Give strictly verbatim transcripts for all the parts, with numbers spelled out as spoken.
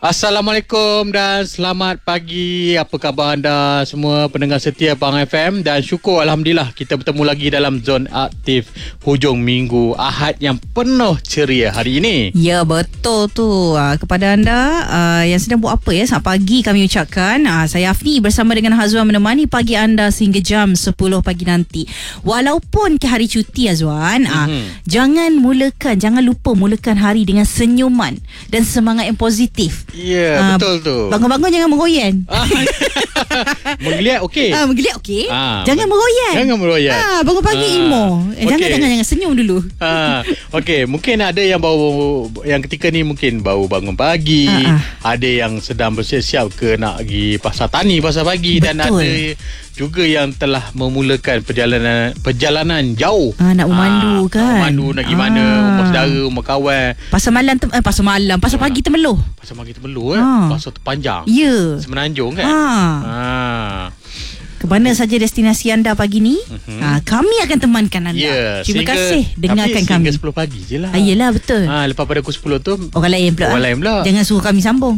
Assalamualaikum dan selamat pagi. Apa khabar anda semua pendengar setia Pahang F M? Dan syukur Alhamdulillah kita bertemu lagi dalam Zon Aktif hujung minggu Ahad yang penuh ceria hari ini. Ya, betul tu. Kepada anda uh, yang sedang buat apa ya, selamat pagi kami ucapkan. uh, Saya Afni bersama dengan Hazwan menemani pagi anda sehingga jam sepuluh pagi nanti. Walaupun ke hari cuti Hazwan, mm-hmm. uh, jangan mulakan, jangan lupa mulakan hari dengan senyuman dan semangat yang positif. Ya, yeah, uh, betul tu. Bangun-bangun jangan meroyan. Menggeliat okey. Ah, menggeliat okey. Ah, jangan meroyan. Jangan meroyan. Ah, bangun pagi ah, emo. Eh, okay. Jangan jangan jangan senyum dulu. Ah, okey, mungkin ada yang baru yang ketika ni mungkin baru bangun pagi, ah, ah. ada yang sedang bersiap-siap ke nak pergi pasar tani pasar pagi. Betul. Dan ada juga yang telah memulakan perjalanan perjalanan jauh. Ah, nak memandu ah, kan. Nak memandu nak pergi ah. mana, rumah saudara, rumah kawan. Pasar malam eh, pasar malam, pasar ah. pagi Temeloh. Pasar pagi Temeloh eh. Ah. Pasar terpanjang. Ya. Yeah. Semenanjung kan? Ah. Ah. Ke mana saja destinasi anda pagi ni, uh-huh. ha, kami akan temankan anda. Yeah, Terima sehingga, kasih dengarkan kami. Sehingga sepuluh pagi je lah. Ah, yelah, betul. Ha, lepas pada pukul sepuluh tu orang lain pula. Orang lain pula. Jangan suruh kami sambung.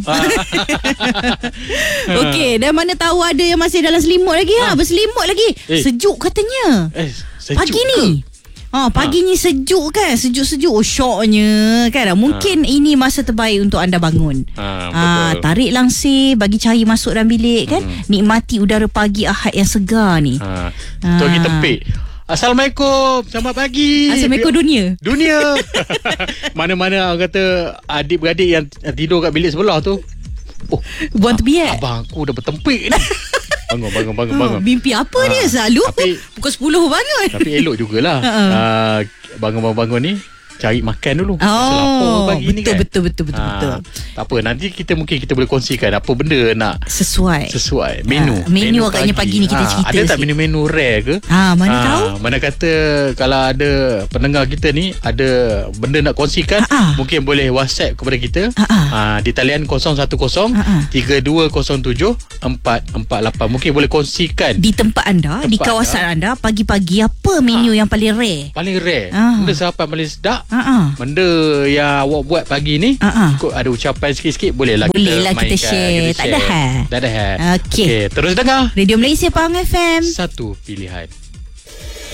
Okey, dan mana tahu ada yang masih dalam selimut lagi ha, ha berselimut lagi. Eh. Sejuk katanya. Eh, sejuk pagi ke? Ni. Oh, pagi ha. ni sejuk kan? Sejuk-sejuk. Oh, syoknya kan? Mungkin ha. ini masa terbaik untuk anda bangun. Ha, ha, tarik langsir, bagi cahaya masuk dalam bilik kan? Hmm. Nikmati udara pagi Ahad yang segar ni. Ha. Ha. Tu lagi tempik. Assalamualaikum, selamat pagi. Assalamualaikum dunia. Dunia. Mana-mana orang kata adik-beradik yang tidur kat bilik sebelah tu. Oh, buang tebiat. Abang aku dah bertempik ni. Bangun, bangun, bangun, ha, bangun. Mimpi apa ha, dia selalu? Tapi, pukul sepuluh bangun. Tapi elok jugalah. uh, Bangun-bangun ni cari makan dulu. Oh, lapar pagi betul, ni kan. Betul, betul, betul, ha, betul. Tak apa, nanti kita mungkin kita boleh kongsikan apa benda nak sesuai. Sesuai menu. Ha, menu, menu agaknya pagi. pagi ni kita ha, cerita. Ada tak sikit. menu-menu rare ke? Ha, mana ha, tahu? Mana kata kalau ada pendengar kita ni ada benda nak kongsikan, ha, mungkin boleh WhatsApp kepada kita. Ha, ha, di talian kosong satu kosong tiga dua kosong tujuh empat empat lapan. Mungkin boleh kongsikan di tempat anda, tempat di kawasan anda, anda pagi-pagi apa menu ha, yang paling rare? Paling rare. Ha. Benda sarapan paling sedap. Ha, ha. Benda yang awak buat pagi ni, uh-uh. kok ada ucapan sikit-sikit, bolehlah boleh kita lah kita share. kita tak ada hal. Tak ada hal. Okey. Okay, terus dengar Radio Malaysia Pahang F M. Satu pilihan.